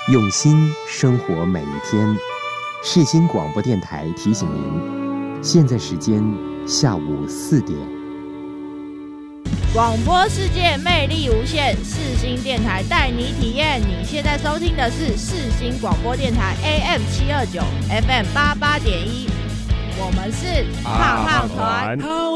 用心生活每一天。世新广播电台提醒您，现在时间下午4点。 广播世界魅力无限，世新电台带你体验。你现在收听的是世新广播电台 AM729 FM88.1，我们是胖胖团。